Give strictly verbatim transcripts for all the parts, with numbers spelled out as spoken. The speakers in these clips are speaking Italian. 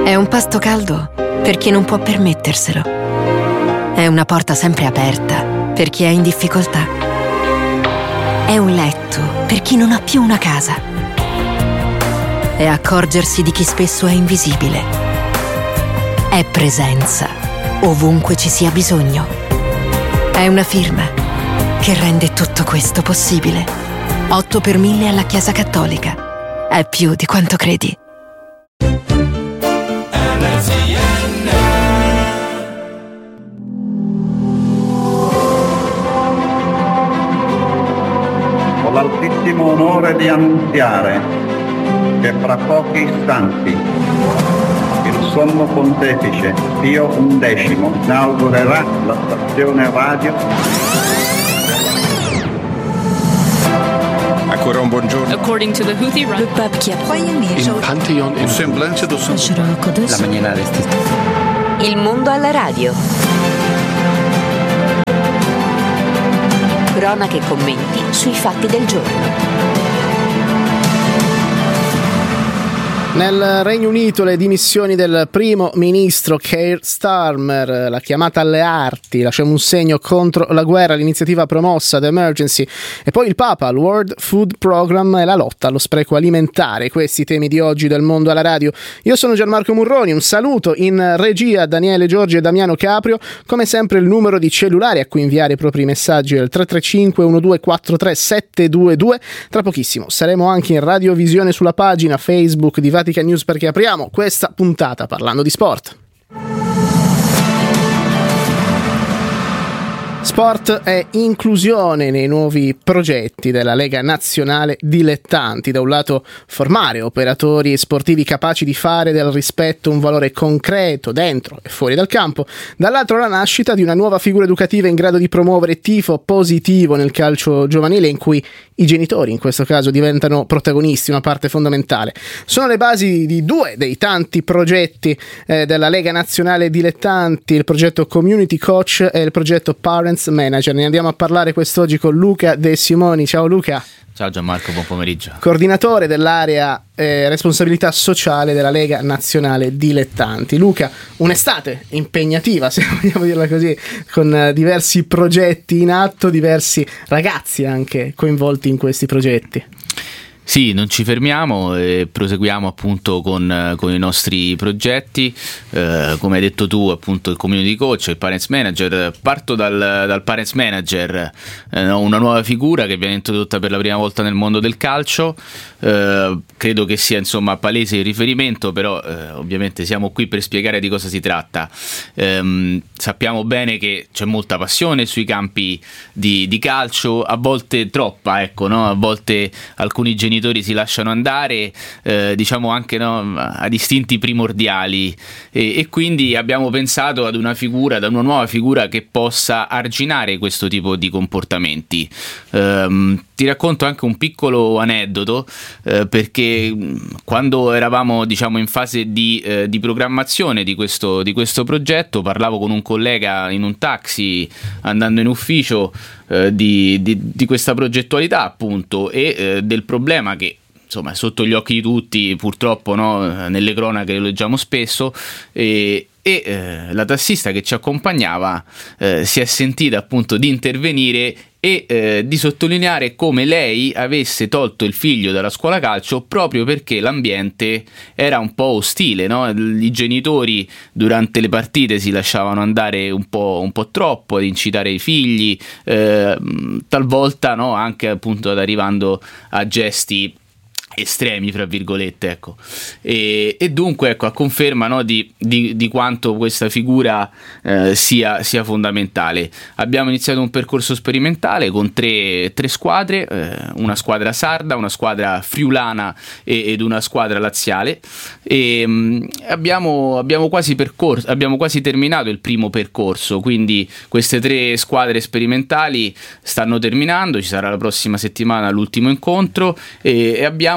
È un pasto caldo per chi non può permetterselo. È una porta sempre aperta per chi è in difficoltà. È un letto per chi non ha più una casa. È accorgersi di chi spesso è invisibile. È presenza ovunque ci sia bisogno. È una firma che rende tutto questo possibile. otto per mille alla Chiesa Cattolica. È più di quanto credi. Ho l'altissimo onore di annunziare che fra pochi istanti il Sommo Pontefice Pio undicesimo inaugurerà la stazione radio. Ancora un buongiorno. According to the Houthi run, le pape qui a Il Pantheon in Semblance do Sul. la maniera Il mondo alla radio. Cronache e commenti sui fatti del giorno. Nel Regno Unito le dimissioni del primo ministro Keir Starmer, la chiamata alle arti, lasciamo un segno contro la guerra, l'iniziativa promossa The Emergency e poi il Papa, il World Food Program e la lotta allo spreco alimentare. Questi i temi di oggi del Mondo alla Radio. Io sono Gianmarco Murroni, un saluto in regia a Daniele Giorgi e Damiano Caprio. Come sempre il numero di cellulare a cui inviare i propri messaggi è il tre tre cinque uno due quattro tre sette due due. Tra pochissimo saremo anche in radiovisione sulla pagina Facebook di Vatican News, perché apriamo questa puntata parlando di sport. Sport e inclusione nei nuovi progetti della Lega Nazionale Dilettanti. Da un lato formare operatori sportivi capaci di fare del rispetto un valore concreto dentro e fuori dal campo, dall'altro la nascita di una nuova figura educativa in grado di promuovere tifo positivo nel calcio giovanile, in cui i genitori in questo caso diventano protagonisti, una parte fondamentale. Sono le basi di due dei tanti progetti eh, della Lega Nazionale Dilettanti, il progetto Community Coach e il progetto Parents Manager. Ne andiamo a parlare quest'oggi con Luca De Simoni. Ciao Luca. Ciao Gianmarco, buon pomeriggio. Coordinatore dell'area eh, responsabilità sociale della Lega Nazionale Dilettanti. Luca, un'estate impegnativa, se vogliamo dirla così, con eh, diversi progetti in atto, diversi ragazzi anche coinvolti in questi progetti. Sì, non ci fermiamo e proseguiamo appunto con, con i nostri progetti, eh, come hai detto tu, appunto il Community Coach, il Parents Manager. Parto dal, dal Parents Manager, eh, una nuova figura che viene introdotta per la prima volta nel mondo del calcio. Eh, credo che sia insomma palese il riferimento, però eh, ovviamente siamo qui per spiegare di cosa si tratta. Eh, sappiamo bene che c'è molta passione sui campi di, di calcio, a volte troppa, ecco, no? A volte alcuni genitori si lasciano andare, eh, diciamo anche no, ad istinti primordiali e, e quindi abbiamo pensato ad una figura, ad una nuova figura che possa arginare questo tipo di comportamenti. Um, ti racconto anche un piccolo aneddoto, eh, perché quando eravamo diciamo in fase di, eh, di programmazione di questo, di questo progetto, parlavo con un collega in un taxi andando in ufficio eh, di, di, di questa progettualità appunto e eh, del problema che insomma è sotto gli occhi di tutti purtroppo, no? Nelle cronache lo leggiamo spesso e e eh, la tassista che ci accompagnava eh, si è sentita appunto di intervenire e eh, di sottolineare come lei avesse tolto il figlio dalla scuola calcio proprio perché l'ambiente era un po' ostile, no? I genitori durante le partite si lasciavano andare un po', un po' troppo ad incitare i figli, eh, talvolta no? Anche appunto ad arrivando a gesti estremi fra virgolette, ecco. E, e dunque ecco a conferma no, di, di, di quanto questa figura eh, sia, sia fondamentale. Abbiamo iniziato un percorso sperimentale con tre, tre squadre, eh, una squadra sarda, una squadra friulana e, ed una squadra laziale e mh, abbiamo, abbiamo quasi percorso, abbiamo quasi terminato il primo percorso, quindi queste tre squadre sperimentali stanno terminando, ci sarà la prossima settimana l'ultimo incontro e, e abbiamo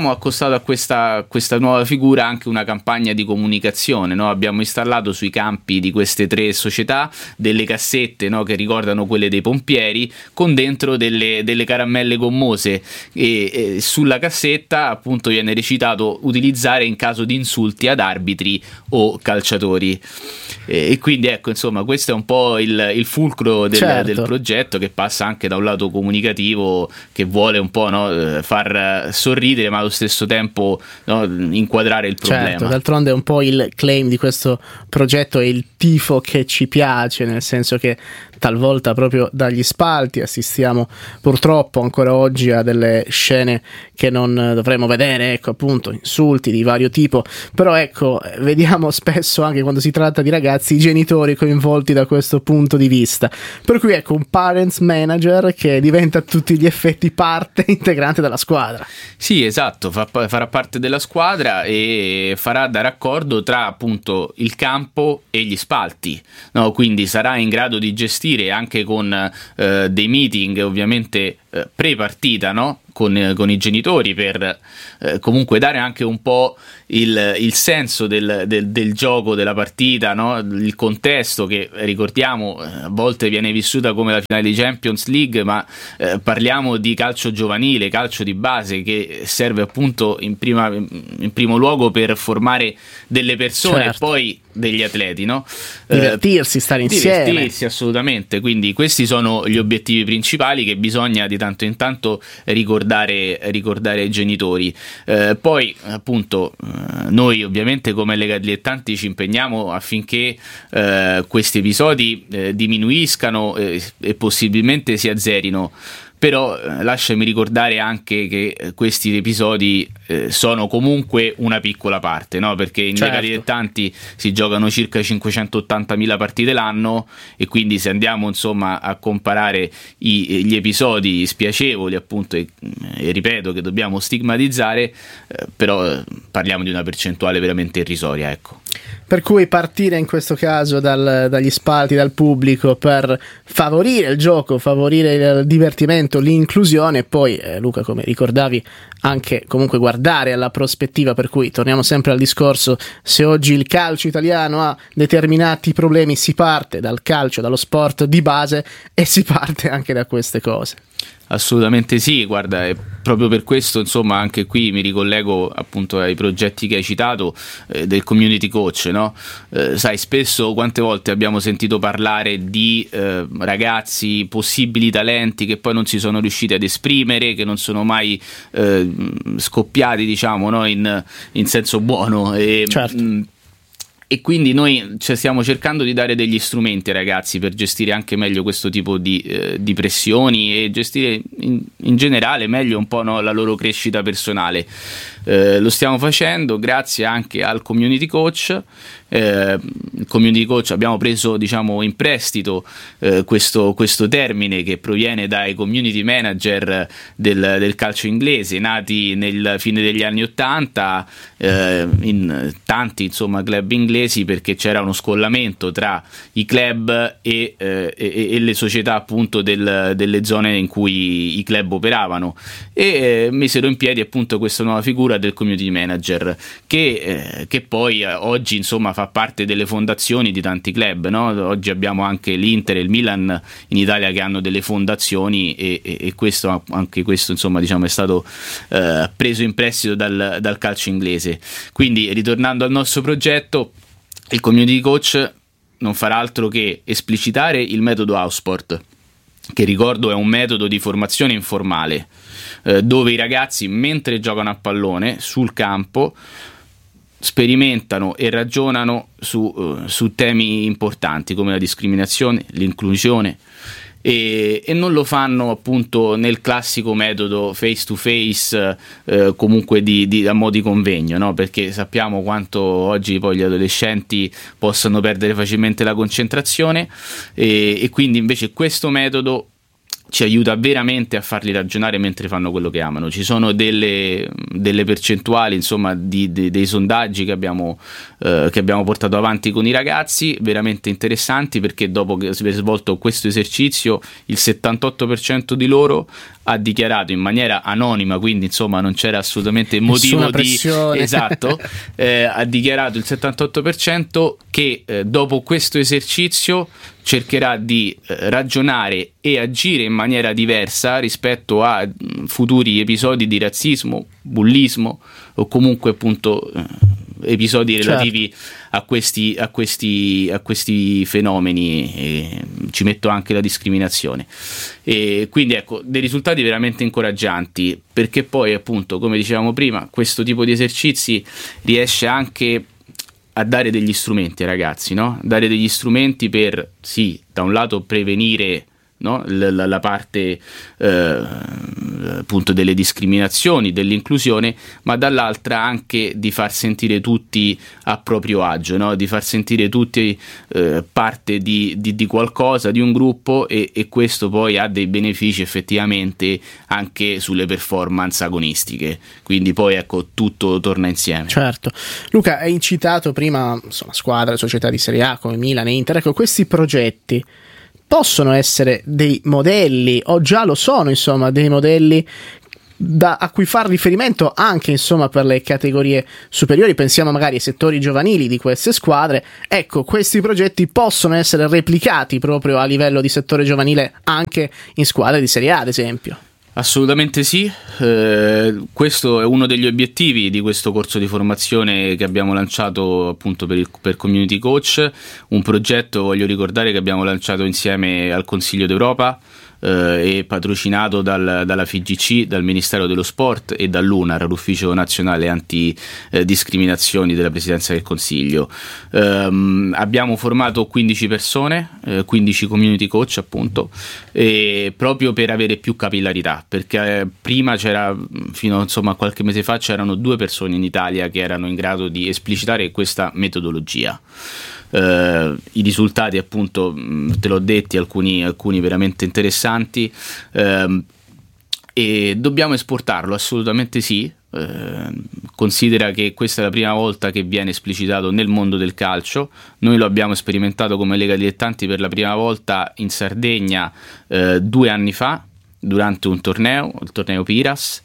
abbiamo accostato a questa, questa nuova figura anche una campagna di comunicazione, no? Abbiamo installato sui campi di queste tre società delle cassette, no? Che ricordano quelle dei pompieri, con dentro delle, delle caramelle gommose, e, e sulla cassetta appunto viene recitato utilizzare in caso di insulti ad arbitri o calciatori, e, e quindi ecco, insomma, questo è un po' il, il fulcro del, certo. del progetto, che passa anche da un lato comunicativo, che vuole un po', no, far sorridere ma allo stesso tempo, no, inquadrare il problema. Certo, d'altronde è un po' il claim di questo progetto, è il tifo che ci piace, nel senso che talvolta proprio dagli spalti assistiamo purtroppo ancora oggi a delle scene che non dovremmo vedere, ecco, appunto insulti di vario tipo, però ecco, vediamo spesso anche quando si tratta di ragazzi i genitori coinvolti da questo punto di vista, per cui ecco un parents manager che diventa a tutti gli effetti parte integrante della squadra. Sì, esatto, fa, farà parte della squadra e farà da raccordo tra appunto il campo e gli spalti, no? Quindi sarà in grado di gestire anche con eh, dei meeting ovviamente eh, pre-partita, no? Con, con i genitori, per eh, comunque dare anche un po' il, il senso del, del, del gioco, della partita, no? Il contesto che, ricordiamo, a volte viene vissuta come la finale di Champions League, ma eh, parliamo di calcio giovanile, calcio di base, che serve appunto in, prima, in primo luogo per formare delle persone, certo. E poi degli atleti, no? Divertirsi, stare insieme. Divertirsi, assolutamente. Quindi questi sono gli obiettivi principali che bisogna di tanto in tanto ricordare, ricordare ai genitori. Eh, poi appunto eh, noi ovviamente come Lega Dilettanti ci impegniamo affinché eh, questi episodi eh, diminuiscano eh, e possibilmente si azzerino. Però eh, lasciami ricordare anche che eh, questi episodi eh, sono comunque una piccola parte, no? Perché in certo. Lega Dilettanti si giocano circa cinquecentottantamila partite l'anno, e quindi se andiamo insomma a comparare i, gli episodi spiacevoli appunto, e, e ripeto che dobbiamo stigmatizzare, eh, però eh, parliamo di una percentuale veramente irrisoria, ecco. Per cui partire in questo caso dal, dagli spalti, dal pubblico, per favorire il gioco, favorire il divertimento, l'inclusione, e poi eh, Luca, come ricordavi, anche comunque guardare alla prospettiva, per cui torniamo sempre al discorso: se oggi il calcio italiano ha determinati problemi, si parte dal calcio, dallo sport di base, e si parte anche da queste cose. Assolutamente sì, guarda, è proprio per questo insomma anche qui mi ricollego appunto ai progetti che hai citato, eh, del community coach, no? Eh, sai, spesso quante volte abbiamo sentito parlare di eh, ragazzi, possibili talenti che poi non si sono riusciti ad esprimere, che non sono mai eh, scoppiati, diciamo, no? in, in senso buono, e certo. mh, E quindi noi cioè, stiamo cercando di dare degli strumenti ai ragazzi per gestire anche meglio questo tipo di, eh, di pressioni, e gestire in, in generale meglio un po', no, la loro crescita personale. Eh, lo stiamo facendo grazie anche al community coach. Eh, il community coach abbiamo preso, diciamo, in prestito eh, questo, questo termine che proviene dai community manager del, del calcio inglese, nati nel fine degli anni ottanta eh, in tanti insomma club inglesi, perché c'era uno scollamento tra i club e, eh, e, e le società appunto del, delle zone in cui i club operavano, e eh, misero in piedi appunto questa nuova figura del community manager che, eh, che poi eh, oggi insomma fa parte delle fondazioni di tanti club, no? Oggi abbiamo anche l'Inter e il Milan in Italia che hanno delle fondazioni, e, e, e questo, anche questo insomma diciamo è stato eh, preso in prestito dal, dal calcio inglese. Quindi, ritornando al nostro progetto, il community coach non farà altro che esplicitare il metodo Housport, che ricordo è un metodo di formazione informale eh, dove i ragazzi, mentre giocano a pallone sul campo, sperimentano e ragionano su, uh, su temi importanti come la discriminazione, l'inclusione, e, e non lo fanno appunto nel classico metodo face to face, eh, comunque di, di, a mo' di convegno, no? Perché sappiamo quanto oggi poi gli adolescenti possano perdere facilmente la concentrazione, e, e quindi invece questo metodo ci aiuta veramente a farli ragionare mentre fanno quello che amano. Ci sono delle, delle percentuali insomma di, di, dei sondaggi che abbiamo, eh, che abbiamo portato avanti con i ragazzi, veramente interessanti, perché dopo che si è svolto questo esercizio il settantotto per cento di loro ha dichiarato in maniera anonima, quindi insomma non c'era assolutamente motivo di esatto, eh, ha dichiarato il settantotto per cento che eh, dopo questo esercizio cercherà di eh, ragionare e agire in maniera diversa rispetto a mh, futuri episodi di razzismo, bullismo o comunque appunto eh, episodi relativi certo. a questi a questi a questi fenomeni, e ci metto anche la discriminazione. E quindi ecco, dei risultati veramente incoraggianti, perché poi appunto, come dicevamo prima, questo tipo di esercizi riesce anche a dare degli strumenti ai ragazzi, no? Dare degli strumenti per, sì, da un lato prevenire, no? la, la parte eh, appunto delle discriminazioni, dell'inclusione, ma dall'altra anche di far sentire tutti a proprio agio, no? Di far sentire tutti eh, parte di, di, di qualcosa, di un gruppo, e, e questo poi ha dei benefici effettivamente anche sulle performance agonistiche, quindi poi ecco tutto torna insieme. Certo. Luca, hai citato prima insomma squadre, società di Serie A come Milan e Inter, ecco, questi progetti possono essere dei modelli, o già lo sono, insomma, dei modelli da, a cui far riferimento anche, insomma, per le categorie superiori. Pensiamo magari ai settori giovanili di queste squadre. Ecco, questi progetti possono essere replicati proprio a livello di settore giovanile anche in squadre di Serie A, ad esempio. Assolutamente sì, eh, questo è uno degli obiettivi di questo corso di formazione che abbiamo lanciato appunto per, il, per Community Coach, un progetto, voglio ricordare, che abbiamo lanciato insieme al Consiglio d'Europa eh, e patrocinato dal, dalla F I G C, dal Ministero dello Sport e dall'UNAR, l'Ufficio Nazionale Antidiscriminazioni della Presidenza del Consiglio. Um, abbiamo formato quindici persone, eh, quindici community coach appunto, e proprio per avere più capillarità, perché eh, prima c'era, fino insomma a qualche mese fa, c'erano due persone in Italia che erano in grado di esplicitare questa metodologia. Uh, i risultati appunto te l'ho detti, alcuni, alcuni veramente interessanti, uh, e dobbiamo esportarlo, assolutamente sì. Uh, considera che questa è la prima volta che viene esplicitato nel mondo del calcio. Noi lo abbiamo sperimentato come Lega Dilettanti per la prima volta in Sardegna uh, due anni fa durante un torneo, il torneo Piras,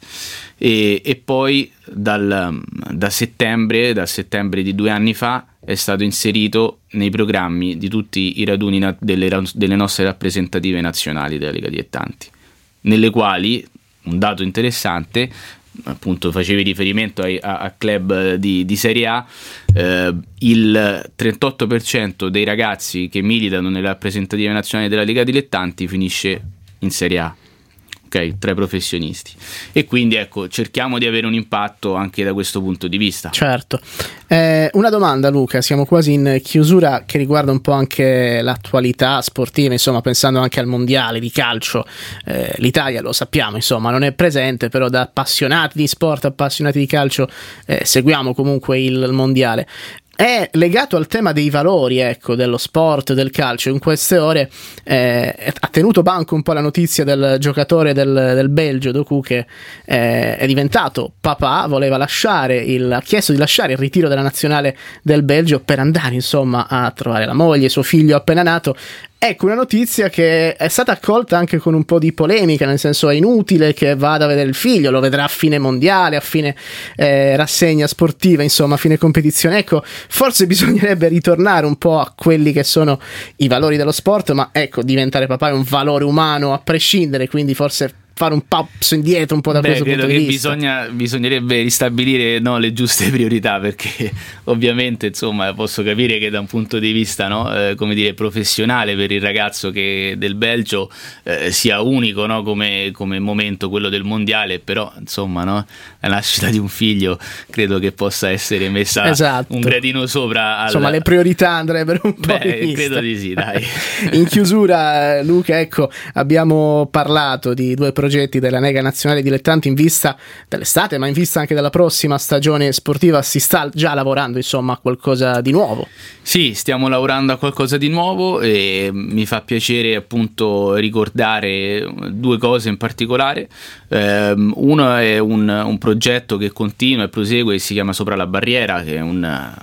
e, e poi dal, da settembre da settembre di due anni fa è stato inserito nei programmi di tutti i raduni na- delle, delle nostre rappresentative nazionali della Lega Dilettanti, nelle quali, un dato interessante, appunto facevi riferimento ai, a, a club di, di Serie A, eh, il trentotto per cento dei ragazzi che militano nelle rappresentative nazionali della Lega Dilettanti finisce in Serie A. Okay, tra i professionisti, e quindi ecco, cerchiamo di avere un impatto anche da questo punto di vista. Certo. Eh, una domanda, Luca, siamo quasi in chiusura, che riguarda un po' anche l'attualità sportiva, insomma, pensando anche al mondiale di calcio. Eh, l'Italia, lo sappiamo, insomma, non è presente, però da appassionati di sport, appassionati di calcio, eh, seguiamo comunque il mondiale. È legato al tema dei valori, ecco, dello sport, del calcio. In queste ore eh, ha tenuto banco un po' la notizia del giocatore del, del Belgio, Doku, che eh, è diventato papà, voleva lasciare il, ha chiesto di lasciare il ritiro della nazionale del Belgio per andare, insomma, a trovare la moglie, suo figlio appena nato. Ecco, una notizia che è stata accolta anche con un po' di polemica, nel senso è inutile che vada a vedere il figlio, lo vedrà a fine mondiale, a fine eh, rassegna sportiva, insomma, a fine competizione. Ecco, forse bisognerebbe ritornare un po' a quelli che sono i valori dello sport, ma ecco, diventare papà è un valore umano a prescindere, quindi forse fare un passo indietro un po' da Beh, questo punto di che vista. Bisogna, bisognerebbe ristabilire, no, le giuste priorità, perché ovviamente insomma posso capire che da un punto di vista, no, eh, come dire, professionale, per il ragazzo che del Belgio eh, sia unico, no, come, come momento quello del mondiale, però insomma, no, la nascita di un figlio credo che possa essere messa esatto. un gradino sopra al... insomma le priorità andrebbero un po' Beh, riviste. credo di sì, dai. In chiusura, Luca, ecco, abbiamo parlato di due progetti della Lega Nazionale Dilettanti in vista dell'estate, ma in vista anche della prossima stagione sportiva. Si sta già lavorando, insomma, a qualcosa di nuovo? Sì, stiamo lavorando a qualcosa di nuovo e mi fa piacere appunto ricordare due cose in particolare. Eh, uno è un, un progetto che continua e prosegue, si chiama Sopra la Barriera, che è un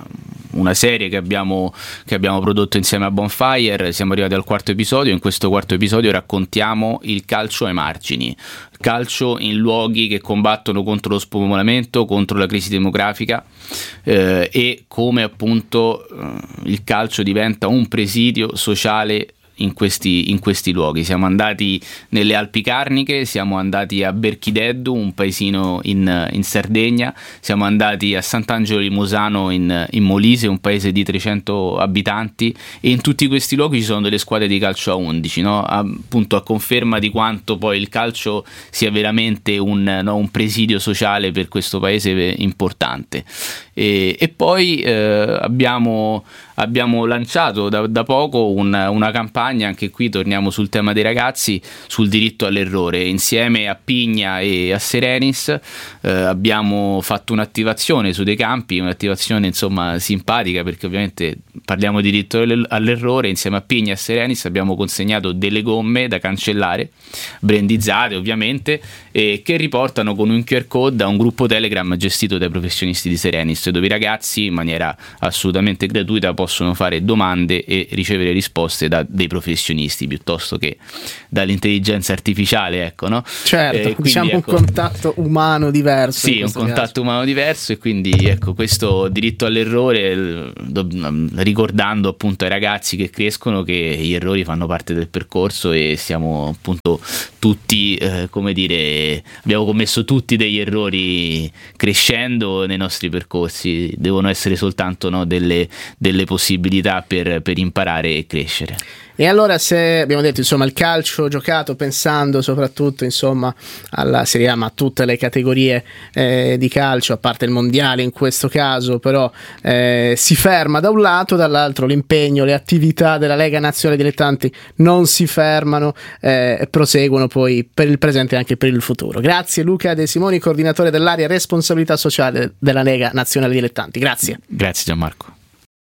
una serie che abbiamo, che abbiamo prodotto insieme a Bonfire. Siamo arrivati al quarto episodio. In questo quarto episodio raccontiamo il calcio ai margini, calcio in luoghi che combattono contro lo spopolamento, contro la crisi demografica, eh, e come appunto eh, il calcio diventa un presidio sociale in questi, in questi luoghi. Siamo andati nelle Alpi Carniche, siamo andati a Berchideddu, un paesino in, in Sardegna, siamo andati a Sant'Angelo di Mosano in, in Molise, un paese di trecento abitanti, e in tutti questi luoghi ci sono delle squadre di calcio a undici, no? Appunto a conferma di quanto poi il calcio sia veramente un, no, un presidio sociale per questo paese importante. E, e poi eh, abbiamo, abbiamo lanciato da, da poco una, una campagna, anche qui torniamo sul tema dei ragazzi, sul diritto all'errore. Insieme a Pigna e a Serenis eh, abbiamo fatto un'attivazione su dei campi, un'attivazione insomma simpatica, perché ovviamente parliamo di diritto all'errore. Insieme a Pigna e a Serenis abbiamo consegnato delle gomme da cancellare, brandizzate ovviamente, e che riportano con un Q R code a un gruppo Telegram gestito dai professionisti di Serenis, dove i ragazzi in maniera assolutamente gratuita possono fare domande e ricevere risposte da dei professionisti piuttosto che dall'intelligenza artificiale, ecco, no? Certo, eh, quindi, diciamo ecco, un contatto umano diverso. Sì, un contatto caso. umano diverso, e quindi ecco questo diritto all'errore, ricordando appunto ai ragazzi che crescono che gli errori fanno parte del percorso, e siamo appunto tutti, eh, come dire, abbiamo commesso tutti degli errori crescendo nei nostri percorsi. Devono essere soltanto, no, delle, delle possibilità per, per imparare e crescere. E allora, se abbiamo detto insomma il calcio giocato pensando soprattutto insomma alla Serie A, ma a tutte le categorie eh, di calcio, a parte il mondiale in questo caso, però eh, si ferma da un lato, dall'altro l'impegno, le attività della Lega Nazionale Dilettanti non si fermano eh, e proseguono poi per il presente e anche per il futuro. Grazie Luca De Simoni, coordinatore dell'area responsabilità sociale della Lega Nazionale Dilettanti. Grazie. Grazie Gianmarco.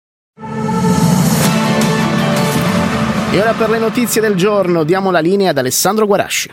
E ora per le notizie del giorno diamo la linea ad Alessandro Guarasci.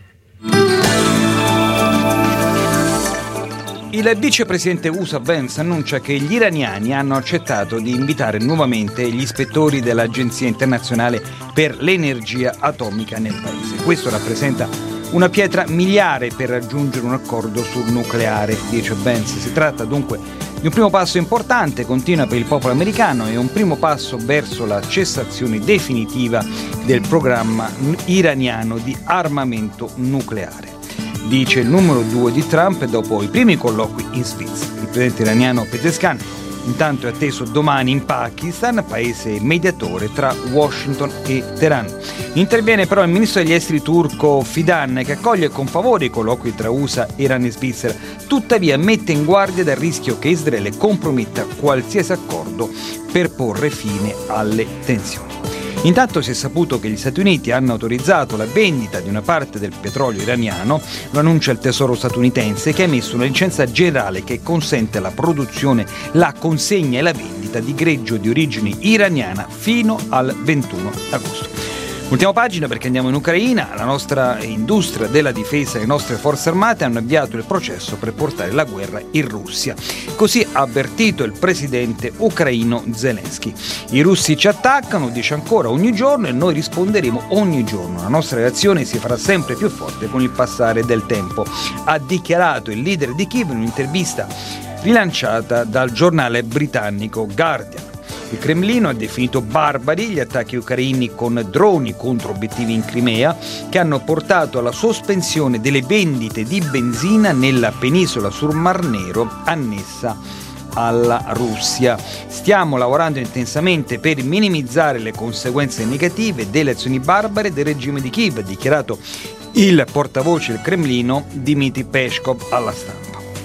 Il vicepresidente U S A Vance annuncia che gli iraniani hanno accettato di invitare nuovamente gli ispettori dell'Agenzia Internazionale per l'Energia Atomica nel paese. Questo rappresenta una pietra miliare per raggiungere un accordo sul nucleare, dice Vance. Si tratta dunque di un primo passo importante, continua, per il popolo americano, e un primo passo verso la cessazione definitiva del programma iraniano di armamento nucleare, dice il numero due di Trump dopo i primi colloqui in Svizzera. Il presidente iraniano Pezeshkian intanto è atteso domani in Pakistan, paese mediatore tra Washington e Teheran. Interviene però il ministro degli esteri turco Fidan, che accoglie con favore i colloqui tra U S A, Iran e Svizzera, tuttavia mette in guardia dal rischio che Israele comprometta qualsiasi accordo per porre fine alle tensioni. Intanto si è saputo che gli Stati Uniti hanno autorizzato la vendita di una parte del petrolio iraniano, lo annuncia il Tesoro statunitense, che ha emesso una licenza generale che consente la produzione, la consegna e la vendita di greggio di origine iraniana fino al ventuno agosto. Ultima pagina, perché andiamo in Ucraina. La nostra industria della difesa e le nostre forze armate hanno avviato il processo per portare la guerra in Russia. Così ha avvertito il presidente ucraino Zelensky. I russi ci attaccano, dice ancora, ogni giorno, e noi risponderemo ogni giorno. La nostra reazione si farà sempre più forte con il passare del tempo, ha dichiarato il leader di Kiev in un'intervista rilanciata dal giornale britannico Guardian. Il Cremlino ha definito barbari gli attacchi ucraini con droni contro obiettivi in Crimea, che hanno portato alla sospensione delle vendite di benzina nella penisola sul Mar Nero annessa alla Russia. Stiamo lavorando intensamente per minimizzare le conseguenze negative delle azioni barbare del regime di Kiev, ha dichiarato il portavoce del Cremlino Dmitry Peskov alla stampa.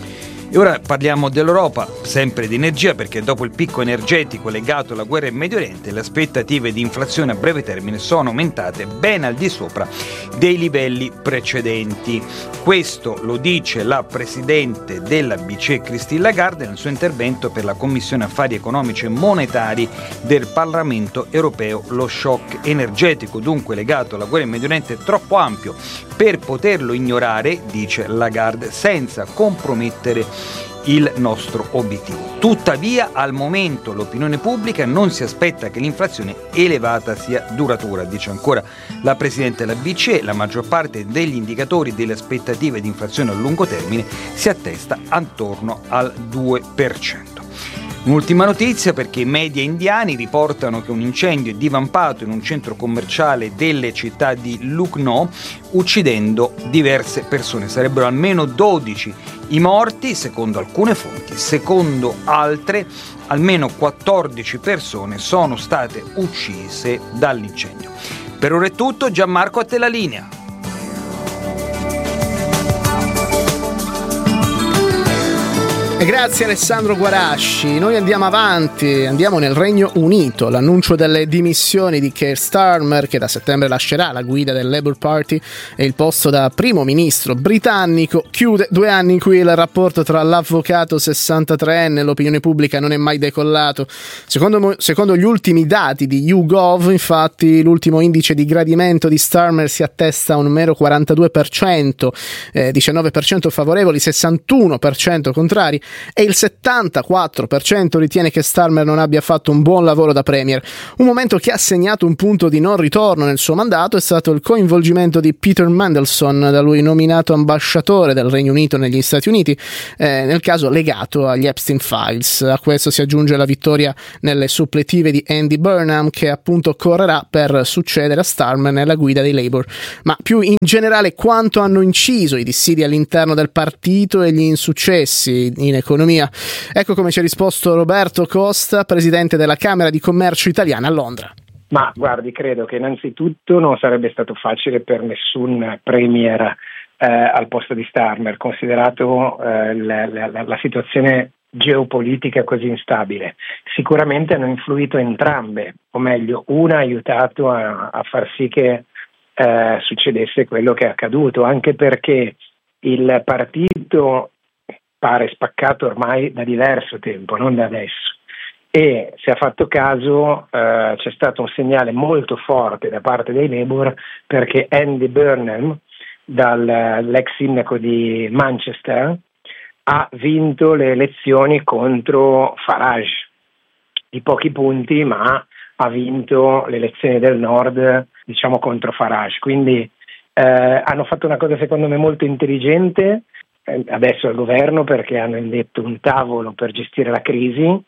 E ora parliamo dell'Europa, sempre di energia, perché dopo il picco energetico legato alla guerra in Medio Oriente, le aspettative di inflazione a breve termine sono aumentate ben al di sopra dei livelli precedenti. Questo lo dice la presidente della B C E Christine Lagarde nel suo intervento per la Commissione Affari Economici e Monetari del Parlamento Europeo. Lo shock energetico dunque legato alla guerra in Medio Oriente è troppo ampio per poterlo ignorare, dice Lagarde, senza compromettere il nostro obiettivo. Tuttavia, al momento l'opinione pubblica non si aspetta che l'inflazione elevata sia duratura, dice ancora la Presidente della B C E. La maggior parte degli indicatori delle aspettative di inflazione a lungo termine si attesta attorno al due per cento. Un'ultima notizia, perché i media indiani riportano che un incendio è divampato in un centro commerciale delle città di Lucknow, uccidendo diverse persone. Sarebbero almeno dodici i morti, secondo alcune fonti. Secondo altre, almeno quattordici persone sono state uccise dall'incendio. Per ora è tutto, Gianmarco, a te la linea. E grazie Alessandro Guarasci. Noi andiamo avanti, andiamo nel Regno Unito. L'annuncio delle dimissioni di Keir Starmer, che da settembre lascerà la guida del Labour Party e il posto da primo ministro britannico, chiude due anni in cui il rapporto tra l'avvocato sessantatreenne e l'opinione pubblica non è mai decollato. Secondo, secondo gli ultimi dati di YouGov, infatti, l'ultimo indice di gradimento di Starmer si attesta a un mero quarantadue per cento, eh, diciannove per cento favorevoli, sessantuno per cento contrari, e il settantaquattro per cento ritiene che Starmer non abbia fatto un buon lavoro da premier. Un momento che ha segnato un punto di non ritorno nel suo mandato è stato il coinvolgimento di Peter Mandelson, da lui nominato ambasciatore del Regno Unito negli Stati Uniti, eh, nel caso legato agli Epstein Files. A questo si aggiunge la vittoria nelle suppletive di Andy Burnham, che appunto correrà per succedere a Starmer nella guida dei Labour. Ma più in generale, quanto hanno inciso i dissidi all'interno del partito e gli insuccessi in economia? Ecco come ci ha risposto Roberto Costa, presidente della Camera di Commercio italiana a Londra. Ma guardi, credo che innanzitutto non sarebbe stato facile per nessun premier eh, al posto di Starmer, considerato eh, la, la, la situazione geopolitica così instabile. Sicuramente hanno influito entrambe, o meglio, una ha aiutato a, a far sì che eh, succedesse quello che è accaduto, anche perché il partito pare spaccato ormai da diverso tempo, non da adesso, e se ha fatto caso eh, c'è stato un segnale molto forte da parte dei Labour, perché Andy Burnham, dall'ex sindaco di Manchester, ha vinto le elezioni contro Farage di pochi punti, ma ha vinto le elezioni del Nord, diciamo, contro Farage. Quindi eh, hanno fatto una cosa secondo me molto intelligente adesso al governo, perché hanno indetto un tavolo per gestire la crisi,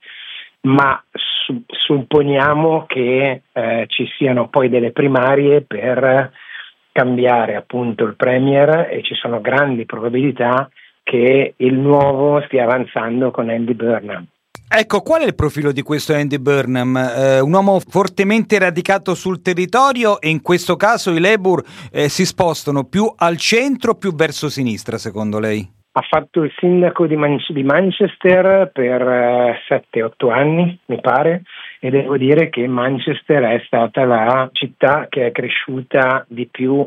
ma su- supponiamo che eh, ci siano poi delle primarie per cambiare appunto il premier, e ci sono grandi probabilità che il nuovo stia avanzando con Andy Burnham. Ecco, qual è il profilo di questo Andy Burnham? Eh, un uomo fortemente radicato sul territorio, e in questo caso i Labour eh, si spostano più al centro o più verso sinistra, secondo lei? Ha fatto il sindaco di, Man- di Manchester per eh, sette otto anni, mi pare, e devo dire che Manchester è stata la città che è cresciuta di più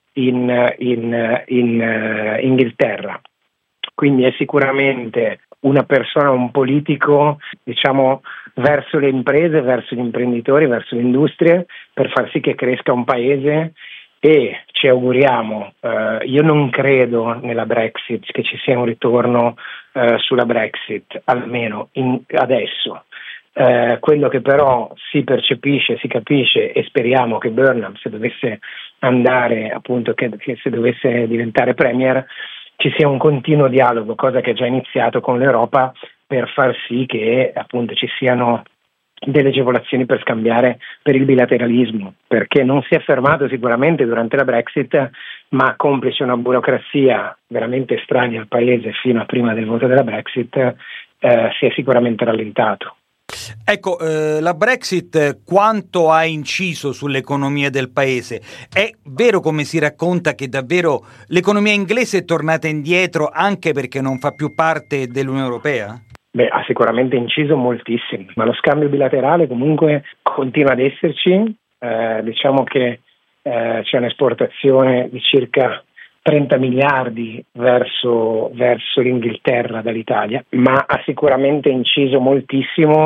in, in, in uh, Inghilterra. Quindi è sicuramente una persona, un politico, diciamo, verso le imprese, verso gli imprenditori, verso le industrie, per far sì che cresca un paese, e ci auguriamo, eh, io non credo nella Brexit, che ci sia un ritorno eh, sulla Brexit, almeno in, adesso. Eh, quello che però si percepisce, si capisce, e speriamo che Burnham, se dovesse andare, appunto, che, che se dovesse diventare premier, ci sia un continuo dialogo, cosa che è già iniziato con l'Europa, per far sì che appunto ci siano delle agevolazioni per scambiare per il bilateralismo, perché non si è fermato sicuramente durante la Brexit, ma complice una burocrazia veramente estranea al paese fino a prima del voto della Brexit, eh, si è sicuramente rallentato. Ecco, eh, la Brexit quanto ha inciso sull'economia del paese? È vero, come si racconta, che davvero l'economia inglese è tornata indietro anche perché non fa più parte dell'Unione Europea? Beh, ha sicuramente inciso moltissimo, ma lo scambio bilaterale comunque continua ad esserci. Eh, diciamo che eh, c'è un'esportazione di circa trenta miliardi verso, verso l'Inghilterra dall'Italia, ma ha sicuramente inciso moltissimo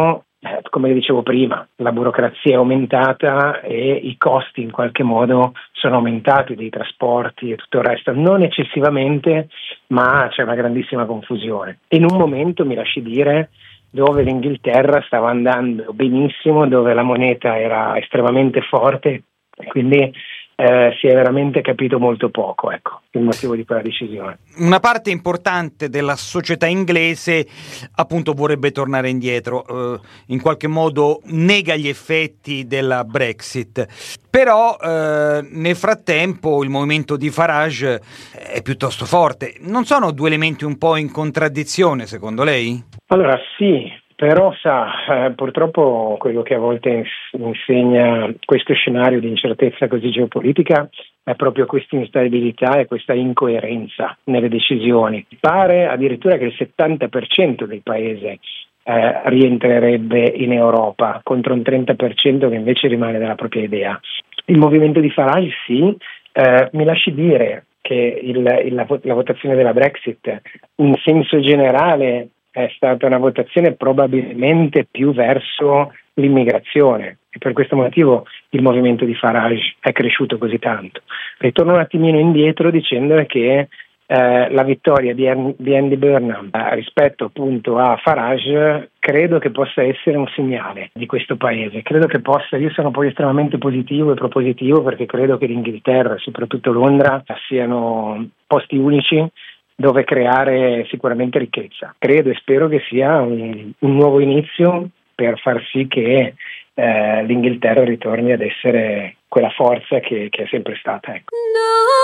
eh, come dicevo prima, la burocrazia è aumentata e i costi in qualche modo sono aumentati dei trasporti e tutto il resto, non eccessivamente, ma c'è una grandissima confusione. In un momento, mi lasci dire, dove l'Inghilterra stava andando benissimo, dove la moneta era estremamente forte, quindi eh, si è veramente capito molto poco, ecco, il motivo di quella decisione. Una parte importante della società inglese appunto vorrebbe tornare indietro, eh, in qualche modo nega gli effetti della Brexit, però eh, nel frattempo il movimento di Farage è piuttosto forte. Non sono due elementi un po' in contraddizione, secondo lei? Allora sì, però sa, eh, purtroppo quello che a volte insegna questo scenario di incertezza così geopolitica è proprio questa instabilità e questa incoerenza nelle decisioni. Pare addirittura che il settanta per cento del paese eh, rientrerebbe in Europa contro un trenta per cento che invece rimane della propria idea. Il movimento di Farage sì, eh, mi lasci dire che il, il, la, la votazione della Brexit in senso generale è stata una votazione probabilmente più verso l'immigrazione e per questo motivo il movimento di Farage è cresciuto così tanto. Ritorno un attimino indietro dicendo che eh, la vittoria di, er- di Andy Burnham eh, rispetto appunto a Farage credo che possa essere un segnale di questo paese, credo che possa, io sono poi estremamente positivo e propositivo perché credo che l'Inghilterra e soprattutto Londra siano posti unici dove creare sicuramente ricchezza. Credo e spero che sia un, un nuovo inizio per far sì che eh, l'Inghilterra ritorni ad essere quella forza che, che è sempre stata. Ecco. No.